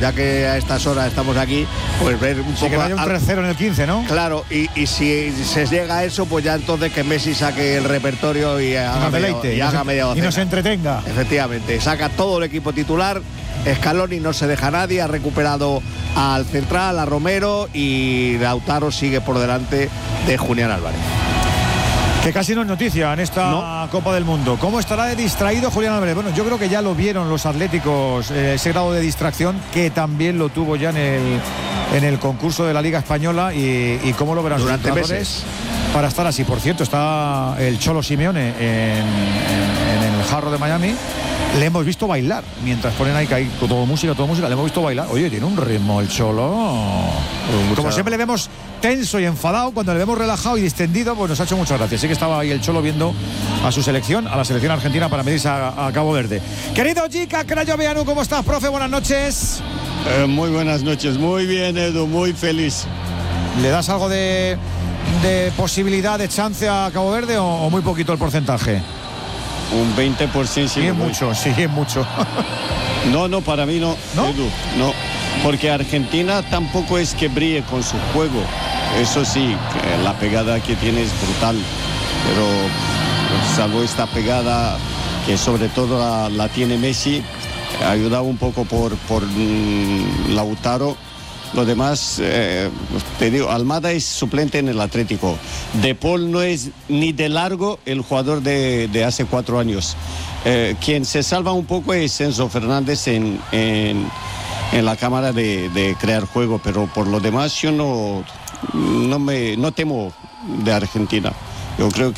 ya que a estas horas estamos aquí, pues ver un poco... Que haya un 3-0 en el 15, ¿no? Claro, y si se llega a eso, pues ya entonces que Messi saque el repertorio y haga media docena. Y nos entretenga. Efectivamente, saca todo el equipo titular. Scaloni no se deja a nadie, ha recuperado al central, a Romero, y Lautaro sigue por delante de Julián Álvarez. Que casi no es noticia en esta Copa del Mundo. ¿Cómo estará de distraído Julián Álvarez? Bueno, yo creo que ya lo vieron los atléticos, ese grado de distracción que también lo tuvo ya en el concurso de la Liga Española, y cómo lo verán durante sus meses para estar así. Por cierto, está el Cholo Simeone en el Jarro de Miami. Le hemos visto bailar mientras ponen ahí todo música, le hemos visto bailar. Oye, tiene un ritmo el Cholo. Como siempre le vemos tenso y enfadado, cuando le vemos relajado y distendido, pues nos ha hecho muchas gracias. Sí que estaba ahí el Cholo viendo a su selección, a la selección argentina, para medirse a Cabo Verde. Querido Jica Crayoveanu, ¿cómo estás, profe? Buenas noches. Muy buenas noches, muy bien, Edu, muy feliz. ¿Le das algo de posibilidad, de chance a Cabo Verde o muy poquito el porcentaje? Un 20%. Sí, es mucho, sí, es mucho. No, para mí no, Edu, no. Porque Argentina tampoco es que brille con su juego. Eso sí, la pegada que tiene es brutal. Pero salvo esta pegada, que sobre todo la tiene Messi, ayudado un poco por Lautaro. Lo demás, te digo, Almada es suplente en el Atlético. De Paul no es ni de largo el jugador de hace 4 años. Quien se salva un poco es Enzo Fernández en la cámara de crear juego, pero por lo demás yo no temo de Argentina. Yo creo